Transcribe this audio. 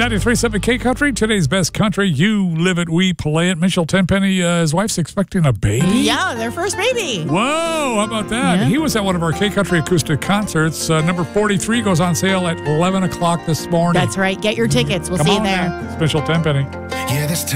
93.7 K Country, today's best country. You live it, we play it. Mitchell Tenpenny, his wife's expecting a baby. Yeah, their first baby. Whoa, how about that? Yeah. He was at one of our K Country acoustic concerts. Number 43 goes on sale at 11 o'clock this morning. That's right. Get your tickets. We'll Come see you on there. now. It's Mitchell Tenpenny.